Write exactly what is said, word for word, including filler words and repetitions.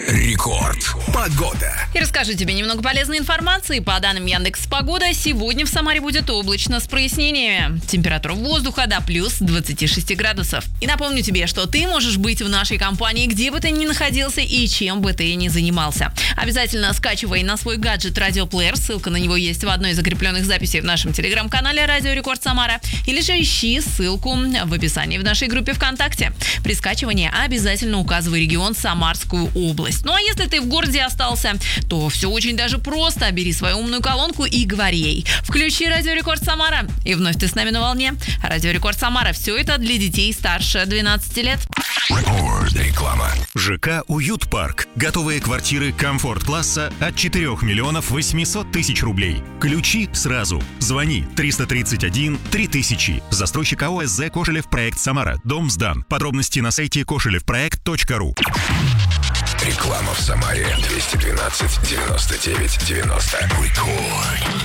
Рекорд. Погода. И расскажу тебе немного полезной информации. По данным Яндекс.Погода, сегодня в Самаре будет облачно с прояснениями. Температура воздуха до плюс двадцати шести градусов. И напомню тебе, что ты можешь быть в нашей компании, где бы ты ни находился и чем бы ты ни занимался. Обязательно скачивай на свой гаджет радиоплеер. Ссылка на него есть в одной из закрепленных записей в нашем телеграм-канале «Радио Рекорд Самара». Или же ищи ссылку в описании в нашей группе ВКонтакте. При скачивании обязательно указывай регион Самарскую область. Ну а если ты в городе остался, то все очень даже просто. Бери свою умную колонку и говори ей: включи Радио Рекорд Самара. И вновь ты с нами на волне. Радио Рекорд Самара. Все это для детей старше двенадцати лет. Реклама. ЖК «Уют Парк». Готовые квартиры комфорт-класса от четырёх миллионов восьмисот тысяч рублей. Ключи сразу. Звони триста тридцать один три тысячи. Застройщик АО СЗ «Кошелев Проект Самара». Дом сдан. Подробности на сайте кошелевпроект точка ру. Реклама в Самаре. двести двенадцать девяносто девять девяносто. Рекорд.